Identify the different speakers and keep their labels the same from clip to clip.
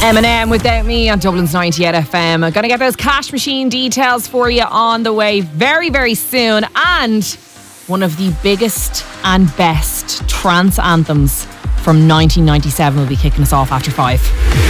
Speaker 1: Eminem Without Me on Dublin's 98 FM. I'm going to get those Cash Machine details for you on the way very, very soon. And one of the biggest and best trance anthems from 1997 will be kicking us off after 5.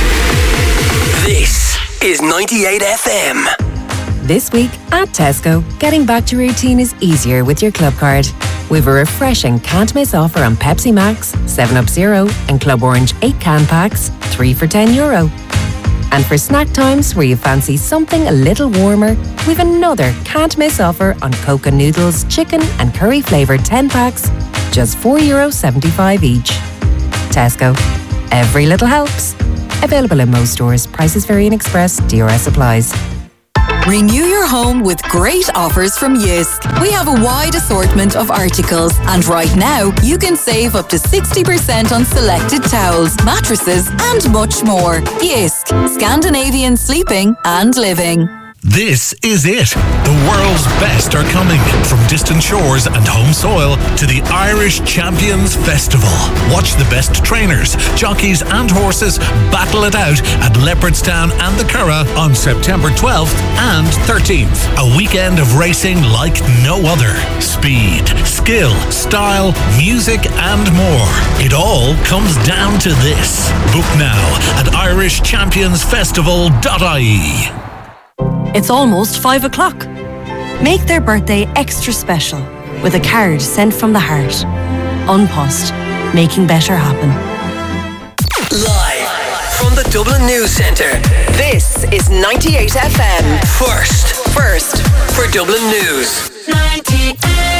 Speaker 2: This is 98 FM.
Speaker 3: This week at Tesco, getting back to routine is easier with your Club card. We've a refreshing can't miss offer on Pepsi Max, 7up Zero and Club Orange 8 can packs, 3 for €10. And for snack times where you fancy something a little warmer, we've another can't miss offer on Coca noodles, chicken and curry flavoured 10 packs, just €4.75 each. Tesco. Every little helps. Available in most stores. Prices vary in Express. DRS applies.
Speaker 4: Renew your home with great offers from Jysk. We have a wide assortment of articles, and right now you can save up to 60% on selected towels, mattresses and much more. Jysk. Scandinavian sleeping and living.
Speaker 5: This is it. The world's best are coming. From distant shores and home soil to the Irish Champions Festival. Watch the best trainers, jockeys and horses battle it out at Leopardstown and the Curragh on September 12th and 13th. A weekend of racing like no other. Speed, skill, style, music and more. It all comes down to this. Book now at irishchampionsfestival.ie.
Speaker 6: It's almost 5 o'clock. Make their birthday extra special with a card sent from the heart. An Post, making better happen.
Speaker 2: Live from the Dublin News Centre, this is 98 FM. First for Dublin News. 98.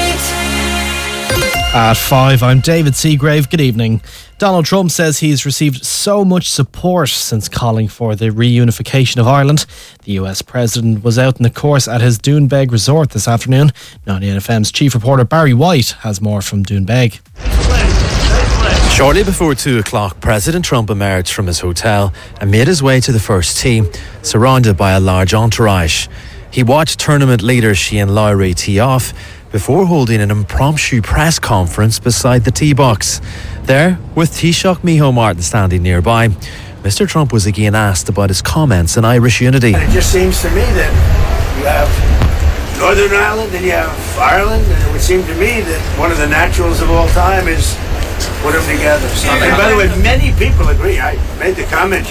Speaker 7: At 5, I'm David Seagrave. Good evening. Donald Trump says he's received so much support since calling for the reunification of Ireland. The US President was out in the course at his Doonbeg resort this afternoon. 98FM's chief reporter Barry White has more from Doonbeg.
Speaker 8: Shortly before 2 o'clock, President Trump emerged from his hotel and made his way to the first tee, surrounded by a large entourage. He watched tournament leader Shane Lowry tee off before holding an impromptu press conference beside the tee box. There, with Taoiseach Micheál Martin standing nearby, Mr. Trump was again asked about his comments on Irish unity.
Speaker 9: It just seems to me that you have Northern Ireland and you have Ireland, and it would seem to me that one of the naturals of all time is put them together. And by the way, many people agree. I made the comment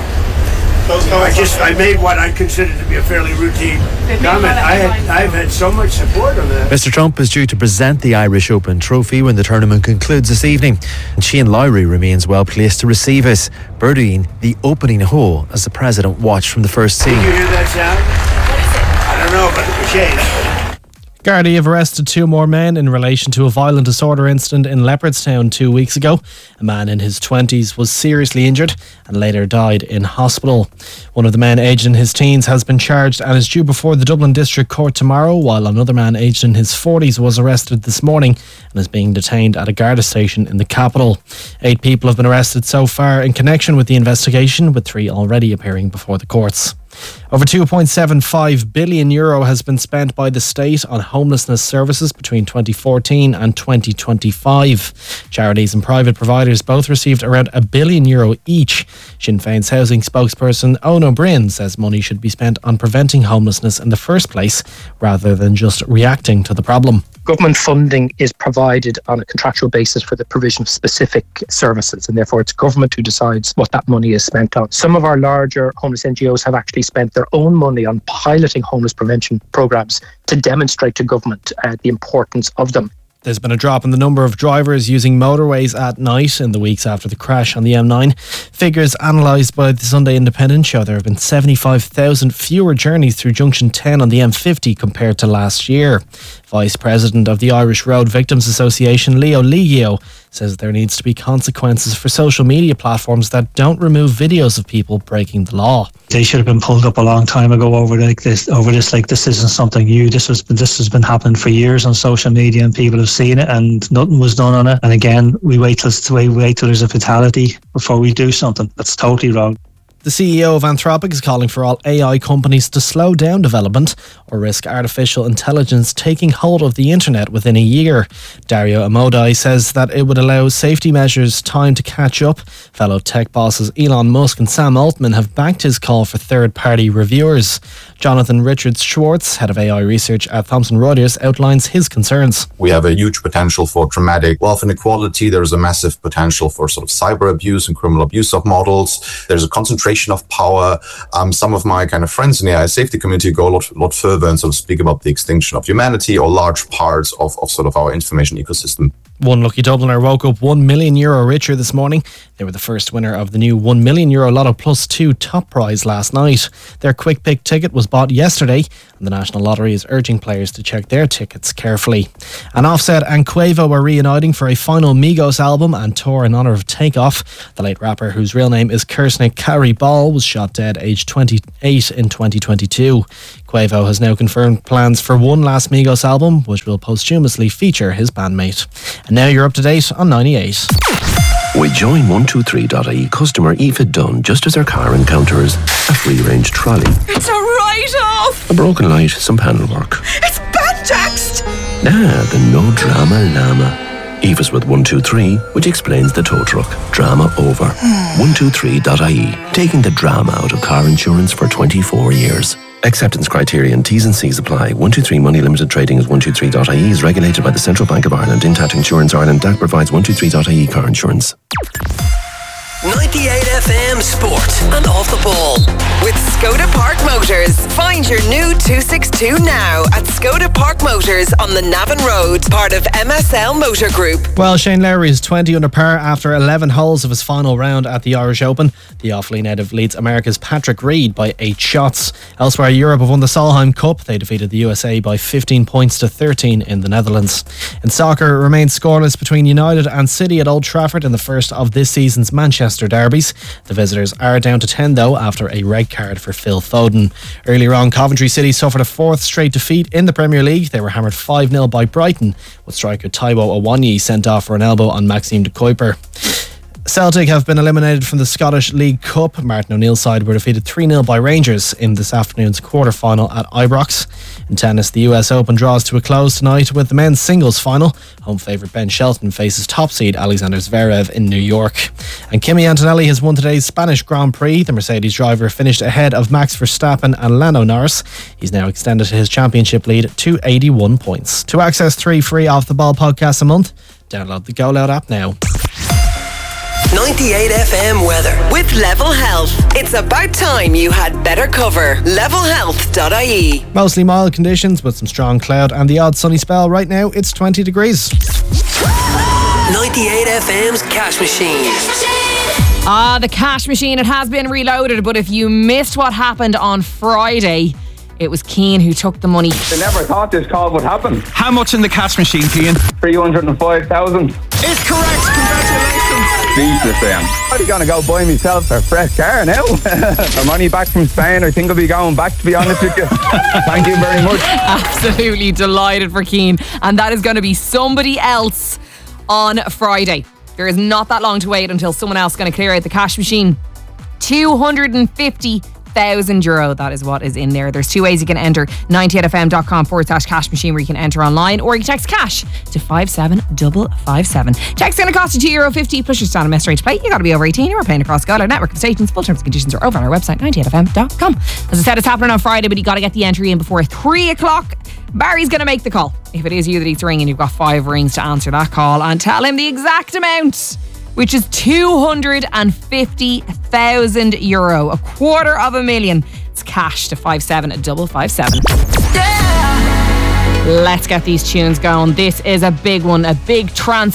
Speaker 9: I made what I consider to be a fairly routine comment. I've had so much support on that.
Speaker 8: Mr. Trump is due to present the Irish Open trophy when the tournament concludes this evening, and Shane Lowry remains well placed to receive it, birdieing the opening hole as the president watched from the first tee.
Speaker 9: Did you hear that sound? What is it? I don't know, but it was Shane.
Speaker 7: Gardaí have arrested 2 more men in relation to a violent disorder incident in Leopardstown 2 weeks ago. A man in his 20s was seriously injured and later died in hospital. One of the men aged in his teens has been charged and is due before the Dublin District Court tomorrow, while another man aged in his 40s was arrested this morning and is being detained at a Garda station in the capital. 8 people have been arrested so far in connection with the investigation, with 3 already appearing before the courts. Over €2.75 billion has been spent by the state on homelessness services between 2014 and 2025. Charities and private providers both received around €1 billion each. Sinn Féin's housing spokesperson Eoin O'Brien says money should be spent on preventing homelessness in the first place rather than just reacting to the problem.
Speaker 10: Government funding is provided on a contractual basis for the provision of specific services, and therefore it's government who decides what that money is spent on. Some of our larger homeless NGOs have actually spent their own money on piloting homeless prevention programmes to demonstrate to government the importance of them.
Speaker 7: There's been a drop in the number of drivers using motorways at night in the weeks after the crash on the M9. Figures analysed by the Sunday Independent show there have been 75,000 fewer journeys through Junction 10 on the M50 compared to last year. Vice President of the Irish Road Victims Association, Leo Ligio, says there needs to be consequences for social media platforms that don't remove videos of people breaking the law.
Speaker 11: They should have been pulled up a long time ago over this. This isn't something new. This has been happening for years on social media, and people have seen it, and nothing was done on it. And again, we wait till there's a fatality before we do something. That's totally wrong.
Speaker 7: The CEO of Anthropic is calling for all AI companies to slow down development or risk artificial intelligence taking hold of the internet within a year. Dario Amodei says that it would allow safety measures time to catch up. Fellow tech bosses Elon Musk and Sam Altman have backed his call for third-party reviewers. Jonathan Richards-Schwartz, head of AI research at Thomson Reuters, outlines his concerns.
Speaker 12: We have a huge potential for dramatic wealth inequality. There's a massive potential for sort of cyber abuse and criminal abuse of models. There's a concentration of power. Some of my kind of friends in the AI safety community go a lot further and sort of speak about the extinction of humanity or large parts of sort of our information ecosystem.
Speaker 7: One lucky Dubliner woke up €1 million richer this morning. They were the first winner of the new €1 million Lotto Plus 2 top prize last night. Their quick pick ticket was bought yesterday, and the National Lottery is urging players to check their tickets carefully. And Offset and Quavo are reuniting for a final Migos album and tour in honour of Takeoff. The late rapper, whose real name is Kirsnick Carey Ball, was shot dead aged 28 in 2022. Quavo has now confirmed plans for one last Migos album, which will posthumously feature his bandmate. And now you're up to date on 98.
Speaker 13: With Join123.ie customer Aoife Dunn just as her car encounters a free-range trolley,
Speaker 14: It's a write-off!
Speaker 13: a broken light, some panel work.
Speaker 14: It's bad-taxed!
Speaker 13: The no drama llama. Aoife's with 123, which explains the tow truck. Drama over. 123.ie, taking the drama out of car insurance for 24 years. Acceptance criteria and T's and C's apply. 123 Money Limited Trading as 123.ie is regulated by the Central Bank of Ireland. Intact Insurance Ireland DAC provides 123.ie car insurance.
Speaker 2: 98 FM Sport and Off the Ball with Skoda Park Motors. Find your new 262 now at Skoda Park Motors on the Navan Road, part of MSL Motor Group.
Speaker 7: Well, Shane Lowry is 20 under par after 11 holes of his final round at the Irish Open. The Offaly native leads America's Patrick Reed by 8 shots. Elsewhere, Europe have won the Solheim Cup. They defeated the USA by 15 points to 13 in the Netherlands. In soccer, it remains scoreless between United and City at Old Trafford in the first of this season's Manchester derbies. The visitors are down to 10 though after a red card for Phil Foden. Earlier on, Coventry City suffered a fourth straight defeat in the Premier League. They were hammered 5-0 by Brighton, with striker Taiwo Awoniyi sent off for an elbow on Maxime de Kuyper. Celtic have been eliminated from the Scottish League Cup. Martin O'Neill's side were defeated 3-0 by Rangers in this afternoon's quarter-final at Ibrox. In tennis, the US Open draws to a close tonight with the men's singles final. Home favourite Ben Shelton faces top seed Alexander Zverev in New York. And Kimi Antonelli has won today's Spanish Grand Prix. The Mercedes driver finished ahead of Max Verstappen and Lando Norris. He's now extended his championship lead to 81 points. To access 3 free Off the Ball podcasts a month, download the Go Loud app now.
Speaker 2: 98 FM weather with Level Health. It's about time you had better cover. Levelhealth.ie.
Speaker 7: Mostly mild conditions with some strong cloud and the odd sunny spell. Right now it's 20 degrees.
Speaker 2: 98 FM's Cash Machine.
Speaker 1: The cash machine, it has been reloaded, but if you missed what happened on Friday, it was Keane who took the money.
Speaker 15: I never thought this call would happen.
Speaker 16: How much in the cash machine, Keane?
Speaker 15: 305,000.
Speaker 16: It's correct, congratulations.
Speaker 15: Speechless I am. I'm going to go buy myself a fresh car now. I'm only back from Spain. I think I'll be going back, to be honest with you. Thank you very much.
Speaker 1: Absolutely delighted for Keane. And that is going to be somebody else on Friday. There is not that long to wait until someone else is going to clear out the cash machine. €250,000. That is what is in there. There's 2 ways you can enter. 98fm.com/cash machine, where you can enter online, or you can text cash to 57557. Text going to cost you €2.50 plus your standard mess rate to play. You got to be over 18. You're playing across Skylar network of stations. Full terms and conditions are over on our website 98fm.com. As I said, it's happening on Friday, but you got to get the entry in before 3 o'clock. Barry's going to make the call. If it is you that he's ringing, you've got 5 rings to answer that call and tell him the exact amount, which is €250,000, €250,000. It's cash to 57557. Yeah! Let's get these tunes going. This is a big one, a big trance